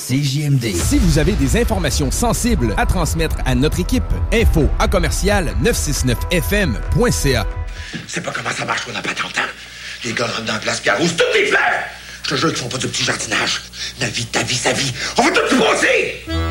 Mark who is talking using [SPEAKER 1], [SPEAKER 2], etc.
[SPEAKER 1] CJMD.
[SPEAKER 2] Si vous avez des informations sensibles à transmettre à notre équipe, info@969fm.ca.
[SPEAKER 3] C'est pas comment ça marche qu'on n'a pas d'entente. Les gars rentrent dans la place pis arrosent toutes les fleurs. Je te jure qu'ils font pas de petit jardinage. Ma vie, ta vie, sa vie. On va tout se brosser!